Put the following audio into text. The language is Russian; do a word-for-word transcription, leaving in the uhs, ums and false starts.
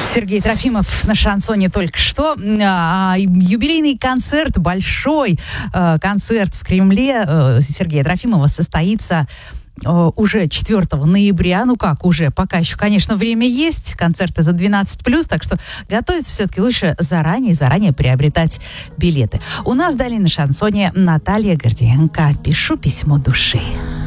Сергей Трофимов на шансоне только что. А, юбилейный концерт, большой э, концерт в Кремле э, Сергея Трофимова состоится э, уже четвёртого ноября. Ну как уже, пока еще, конечно, время есть. Концерт это двенадцать плюс, так что готовиться все-таки лучше заранее, заранее приобретать билеты. У нас далее на шансоне Наталья Гордиенко. Пишу письмо души.